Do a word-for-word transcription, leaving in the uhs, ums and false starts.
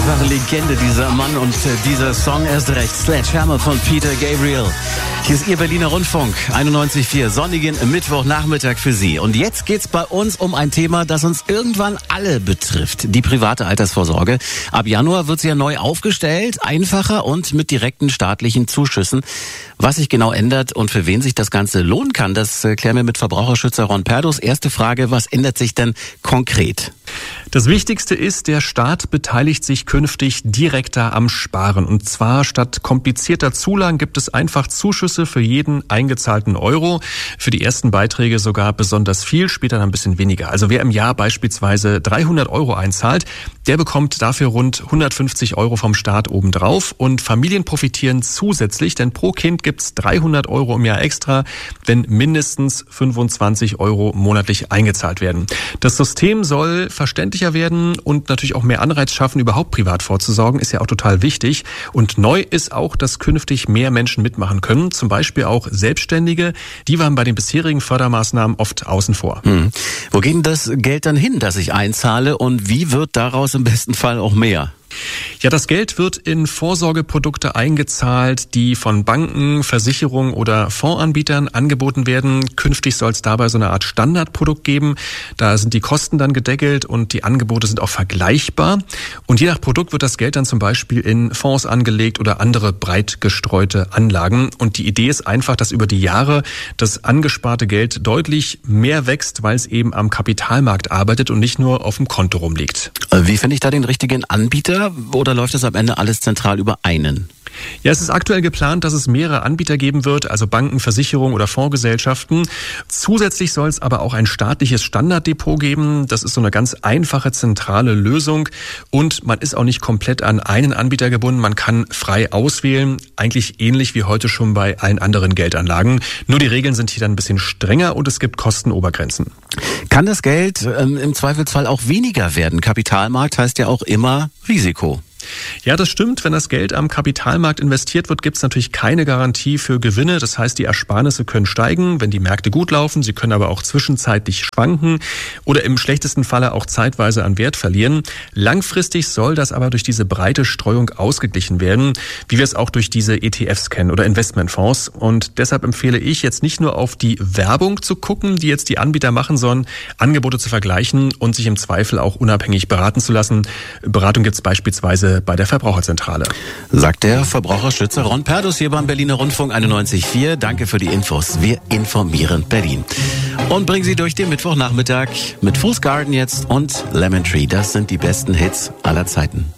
Einfach Legende, dieser Mann und äh, dieser Song erst recht. Sledgehammer von Peter Gabriel. Hier ist Ihr Berliner Rundfunk, einundneunzig Komma vier, sonnigen Mittwochnachmittag für Sie. Und jetzt geht's bei uns um ein Thema, das uns irgendwann alle betrifft. Die private Altersvorsorge. Ab Januar wird sie ja neu aufgestellt, einfacher und mit direkten staatlichen Zuschüssen. Was sich genau ändert und für wen sich das Ganze lohnen kann, das äh, klären wir mit Verbraucherschützer Ron Perdus. Erste Frage, was ändert sich denn konkret? Das Wichtigste ist, der Staat beteiligt sich künftig direkter am Sparen. Und zwar statt komplizierter Zulagen gibt es einfach Zuschüsse für jeden eingezahlten Euro. Für die ersten Beiträge sogar besonders viel, später dann ein bisschen weniger. Also wer im Jahr beispielsweise dreihundert Euro einzahlt, der bekommt dafür rund hundertfünfzig Euro vom Staat obendrauf. Und Familien profitieren zusätzlich, denn pro Kind gibt's dreihundert Euro im Jahr extra, wenn mindestens fünfundzwanzig Euro monatlich eingezahlt werden. Das System soll verständlicher werden und natürlich auch mehr Anreiz schaffen, überhaupt privat vorzusorgen, ist ja auch total wichtig. Und neu ist auch, dass künftig mehr Menschen mitmachen können, zum Beispiel auch Selbstständige. Die waren bei den bisherigen Fördermaßnahmen oft außen vor. Hm. Wo geht denn das Geld dann hin, das ich einzahle, und wie wird daraus im besten Fall auch mehr? Ja, das Geld wird in Vorsorgeprodukte eingezahlt, die von Banken, Versicherungen oder Fondsanbietern angeboten werden. Künftig soll es dabei so eine Art Standardprodukt geben. Da sind die Kosten dann gedeckelt und die Angebote sind auch vergleichbar. Und je nach Produkt wird das Geld dann zum Beispiel in Fonds angelegt oder andere breit gestreute Anlagen. Und die Idee ist einfach, dass über die Jahre das angesparte Geld deutlich mehr wächst, weil es eben am Kapitalmarkt arbeitet und nicht nur auf dem Konto rumliegt. Wie finde ich da den richtigen Anbieter? Oder läuft das am Ende alles zentral über einen? Ja, es ist aktuell geplant, dass es mehrere Anbieter geben wird, also Banken, Versicherungen oder Fondsgesellschaften. Zusätzlich soll es aber auch ein staatliches Standarddepot geben. Das ist so eine ganz einfache, zentrale Lösung. Und man ist auch nicht komplett an einen Anbieter gebunden. Man kann frei auswählen, eigentlich ähnlich wie heute schon bei allen anderen Geldanlagen. Nur die Regeln sind hier dann ein bisschen strenger und es gibt Kostenobergrenzen. Kann das Geld ähm, im Zweifelsfall auch weniger werden? Kapitalmarkt heißt ja auch immer Risiko. Ja, das stimmt. Wenn das Geld am Kapitalmarkt investiert wird, gibt es natürlich keine Garantie für Gewinne. Das heißt, die Ersparnisse können steigen, wenn die Märkte gut laufen. Sie können aber auch zwischenzeitlich schwanken oder im schlechtesten Falle auch zeitweise an Wert verlieren. Langfristig soll das aber durch diese breite Streuung ausgeglichen werden, wie wir es auch durch diese E T Fs kennen oder Investmentfonds. Und deshalb empfehle ich jetzt nicht nur auf die Werbung zu gucken, die jetzt die Anbieter machen, sondern Angebote zu vergleichen und sich im Zweifel auch unabhängig beraten zu lassen. Beratung gibt es beispielsweise bei der Verbraucherzentrale. Sagt der Verbraucherschützer Ron Perdus hier beim Berliner Rundfunk einundneunzig Komma vier. Danke für die Infos. Wir informieren Berlin. Und bringen Sie durch den Mittwochnachmittag mit Fool's Garden jetzt und Lemon Tree. Das sind die besten Hits aller Zeiten.